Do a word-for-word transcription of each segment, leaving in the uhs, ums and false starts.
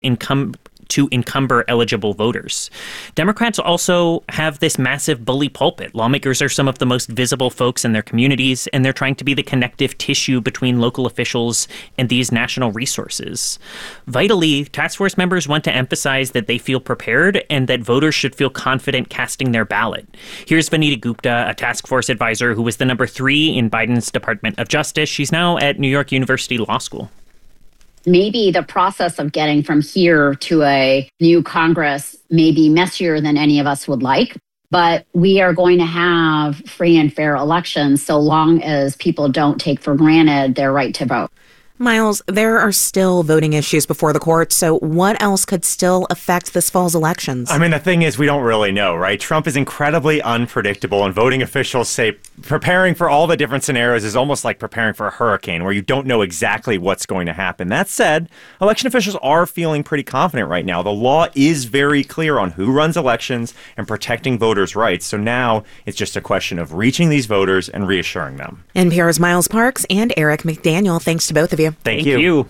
income to encumber eligible voters. Democrats also have this massive bully pulpit. Lawmakers are some of the most visible folks in their communities, and they're trying to be the connective tissue between local officials and these national resources. Vitally, task force members want to emphasize that they feel prepared and that voters should feel confident casting their ballot. Here's Vanita Gupta, a task force advisor who was the number three in Biden's Department of Justice. She's now at New York University Law School. Maybe the process of getting from here to a new Congress may be messier than any of us would like, but we are going to have free and fair elections so long as people don't take for granted their right to vote. Miles, there are still voting issues before the court, so what else could still affect this fall's elections? I mean, the thing is, we don't really know, right? Trump is incredibly unpredictable, and voting officials say preparing for all the different scenarios is almost like preparing for a hurricane, where you don't know exactly what's going to happen. That said, election officials are feeling pretty confident right now. The law is very clear on who runs elections and protecting voters' rights, so now it's just a question of reaching these voters and reassuring them. N P R's Miles Parks and Eric McDaniel, thanks to both of you. Thank, Thank you. you.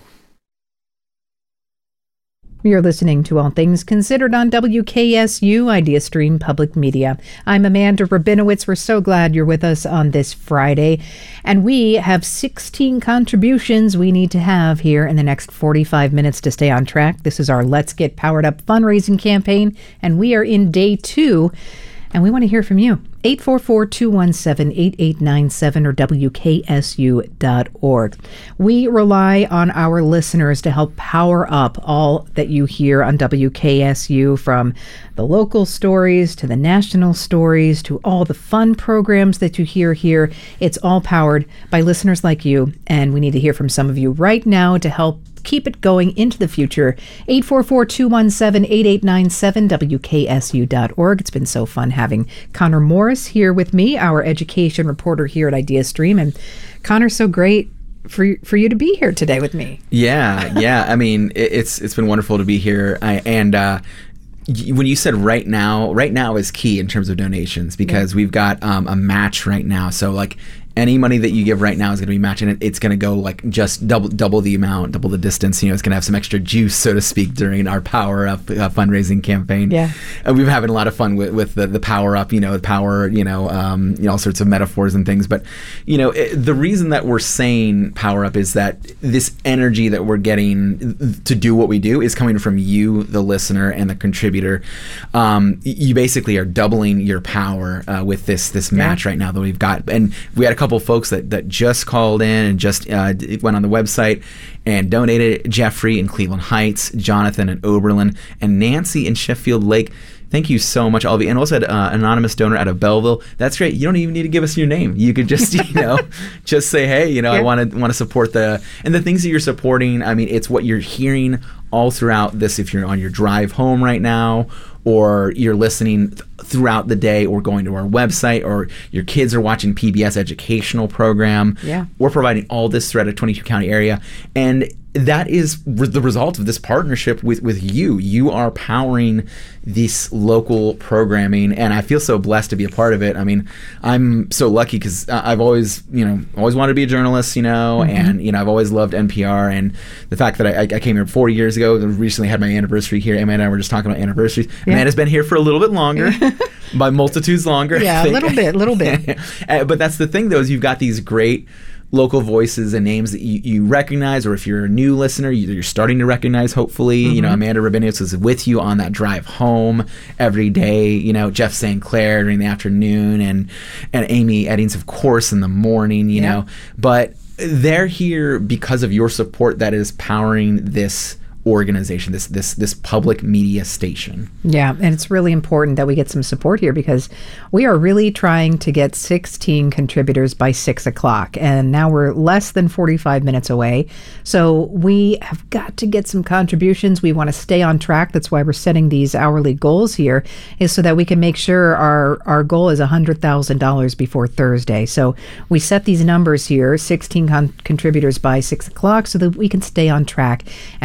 You're listening to All Things Considered on W K S U Idea Stream Public Media. I'm Amanda Rabinowitz. We're so glad you're with us on this Friday. And we have sixteen contributions we need to have here in the next forty-five minutes to stay on track. This is our Let's Get Powered Up fundraising campaign, and we are in day two. And we want to hear from you. eight four four, two one seven, eight eight nine seven or W K S U dot org. We rely on our listeners to help power up all that you hear on W K S U, from the local stories to the national stories to all the fun programs that you hear here. It's all powered by listeners like you, and we need to hear from some of you right now to help keep it going into the future. eight four four, two one seven, eight eight nine seven, W K S U dot org. It's been so fun having Connor Morris here with me, our education reporter here at IdeaStream. And Connor, so great for for you to be here today with me. Yeah, yeah. I mean, it, it's it's been wonderful to be here. I, and uh, when you said right now, right now is key in terms of donations, because yeah. we've got um, a match right now. So like, any money that you give right now is going to be matching it. It's going to go like just double double the amount, double the distance. You know, it's going to have some extra juice, so to speak, during our Power Up uh, fundraising campaign. Yeah, and we've been having a lot of fun with, with the, the Power Up. You know, the power. You know, um, you know, all sorts of metaphors and things. But you know, it, the reason that we're saying Power Up is that this energy that we're getting to do what we do is coming from you, the listener, and the contributor. Um, you basically are doubling your power uh, with this this match yeah. right now that we've got, and we had a couple folks that, that just called in and just uh, went on the website and donated. Jeffrey in Cleveland Heights, Jonathan in Oberlin, and Nancy in Sheffield Lake. Thank you so much, all of you. And also had uh, an anonymous donor out of Belleville. That's great. You don't even need to give us your name. You could just, you know, just say, hey, you know, yeah. I want to want to support the, and the things that you're supporting. I mean, it's what you're hearing all throughout this. If you're on your drive home right now, or you're listening th- throughout the day, or going to our website, or your kids are watching P B S educational program. Yeah. We're providing all this throughout a twenty-two county area. And that is re- the result of this partnership with, with you. You are powering this local programming, and I feel so blessed to be a part of it. I mean, I'm so lucky because I've always, you know, always wanted to be a journalist, you know, mm-hmm. and, you know, I've always loved N P R, and the fact that I, I came here four years ago, recently had my anniversary here. Amanda and I were just talking about anniversaries. Yeah. Amanda's been here for a little bit longer, by multitudes longer. Yeah, a little bit, a little bit. But that's the thing, though, is you've got these great local voices and names that you, you recognize, or if you're a new listener, you, you're starting to recognize, hopefully. Mm-hmm. You know, Amanda Rabinowitz is with you on that drive home every day. You know, Jeff Saint Clair during the afternoon, and and Amy Eddings, of course, in the morning, you yeah. know. But they're here because of your support that is powering this organization, this this this public media station. Yeah, and it's really important that we get some support here, because we are really trying to get sixteen contributors by six o'clock, and now we're less than forty-five minutes away. So we have got to get some contributions. We want to stay on track. That's why we're setting these hourly goals here, is so that we can make sure our our goal is one hundred thousand dollars before Thursday. So we set these numbers here, sixteen con- contributors by six o'clock, so that we can stay on track and wrap up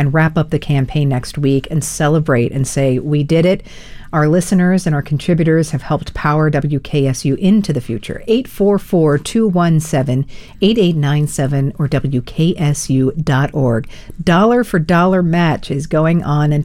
up the campaign next week and celebrate and say, we did it. Our listeners and our contributors have helped power W K S U into the future. eight four four, two one seven, eight eight nine seven or W K S U dot org. Dollar for dollar match is going on until